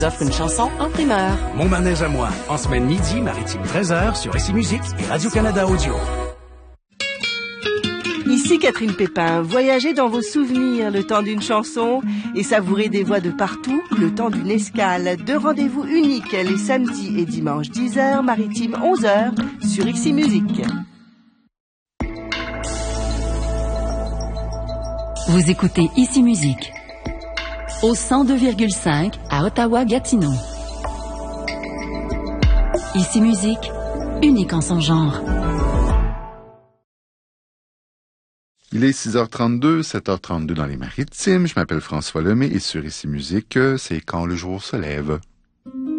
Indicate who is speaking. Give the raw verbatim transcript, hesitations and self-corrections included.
Speaker 1: offre une chanson en primeur.
Speaker 2: Mon manège à moi, en semaine midi, maritime treize heures, sur Ici Musique et Radio-Canada Audio.
Speaker 3: Ici Catherine Pépin, voyagez dans vos souvenirs le temps d'une chanson et savourez des voix de partout le temps d'une escale. Deux rendez-vous uniques les samedis et dimanches dix heures, maritime onze heures sur Ici Musique.
Speaker 4: Vous écoutez Ici Musique au cent deux virgule cinq à Ottawa-Gatineau. Ici Musique, unique en son genre.
Speaker 5: Il est six heures trente-deux, sept heures trente-deux dans les Maritimes. Je m'appelle François Lemay et sur Ici Musique, c'est quand le jour se lève.